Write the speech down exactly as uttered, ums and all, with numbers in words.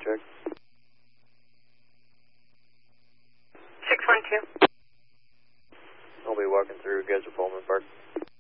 check. six one two. I'll be walking through Geyser Pullman Park.